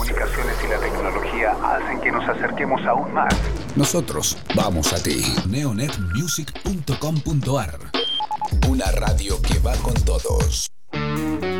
comunicaciones y la tecnología hacen que nos acerquemos aún más. Nosotros vamos a ti. Neonetmusic.com.ar. Una radio que va con todos.